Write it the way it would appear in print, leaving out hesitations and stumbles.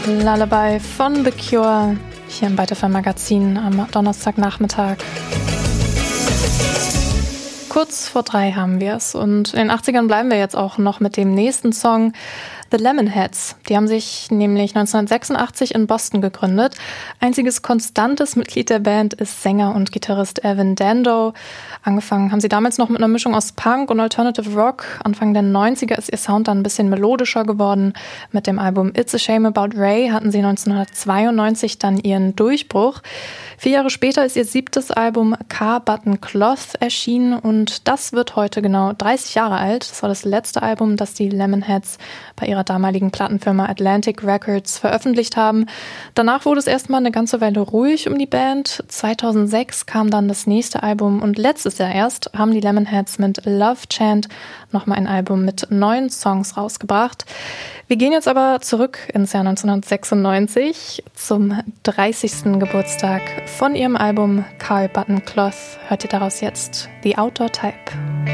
Lullaby von The Cure hier im Byte FM Magazin am Donnerstagnachmittag. Kurz vor 3 haben wir es und in den 80ern bleiben wir jetzt auch noch mit dem nächsten Song. The Lemonheads, die haben sich nämlich 1986 in Boston gegründet. Einziges konstantes Mitglied der Band ist Sänger und Gitarrist Evan Dando. Angefangen haben sie damals noch mit einer Mischung aus Punk und Alternative Rock. Anfang der 90er ist ihr Sound dann ein bisschen melodischer geworden. Mit dem Album It's a Shame About Ray hatten sie 1992 dann ihren Durchbruch. 4 Jahre später ist ihr 7. Album Car Button Cloth erschienen und das wird heute genau 30 Jahre alt. Das war das letzte Album, das die Lemonheads bei ihrer damaligen Plattenfirma Atlantic Records veröffentlicht haben. Danach wurde es erstmal eine ganze Weile ruhig um die Band. 2006 kam dann das nächste Album und letztes Jahr erst haben die Lemonheads mit Love Chant nochmal ein Album mit 9 Songs rausgebracht. Wir gehen jetzt aber zurück ins Jahr 1996 zum 30. Geburtstag von ihrem Album Car Button Cloth. Hört ihr daraus jetzt The Outdoor Type.